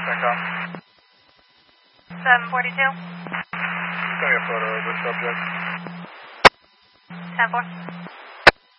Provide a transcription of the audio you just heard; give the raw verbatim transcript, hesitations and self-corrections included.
CENTCOM. seven forty-two. Send me a photo of the subject. ten four.